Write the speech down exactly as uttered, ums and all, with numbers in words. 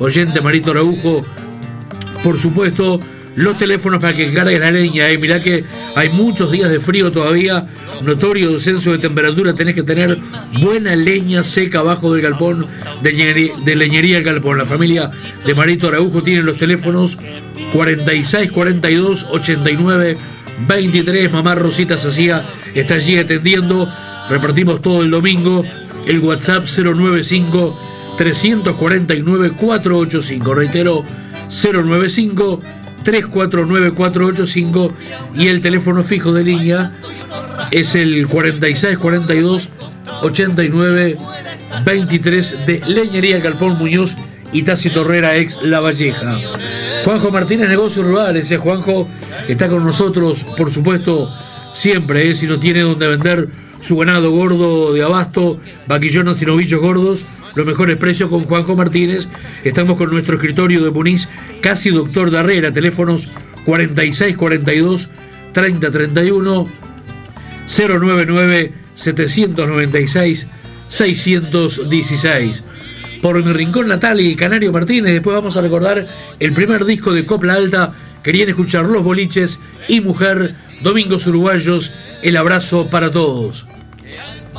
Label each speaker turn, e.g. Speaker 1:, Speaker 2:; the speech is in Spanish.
Speaker 1: oyente Marito Araujo. Por supuesto, los teléfonos para que cargues la leña, eh. Mirá que hay muchos días de frío todavía, notorio descenso de temperatura, tenés que tener buena leña seca abajo del galpón de leñería, de leñería El Galpón. La familia de Marito Araujo tiene los teléfonos cuarenta y seis cuarenta y dos ochenta y nueve veintitrés. Mamá Rosita Sacía está allí atendiendo. Repartimos todo el domingo. El WhatsApp cero noventa y cinco, tres cuatro nueve, cuatro ocho cinco. Reitero, cero noventa y cinco, tres cuatro nueve, cuatro ocho cinco. Y el teléfono fijo de línea es el cuarenta y seis cuarenta y dos ochenta y nueve veintitrés de Leñería Galpón Muñoz y Tácito Herrera, ex La Valleja. Juanjo Martínez, Negocios Rurales. ¿eh? Juanjo está con nosotros, por supuesto, siempre. ¿eh? Si no tiene donde vender su ganado gordo de abasto, vaquillonas y novillos gordos, los mejores precios con Juanjo Martínez. Estamos con nuestro escritorio de Muniz, casi Doctor de Herrera. Teléfonos cuarenta y seis cuarenta y dos treinta treinta y uno, cero noventa y nueve, setecientos noventa y seis, seiscientos dieciséis. Por mi rincón natal y Canario Martínez. Después vamos a recordar el primer disco de Copla Alta. Querían escuchar Los Boliches y Mujer, Domingos Uruguayos. El abrazo para todos.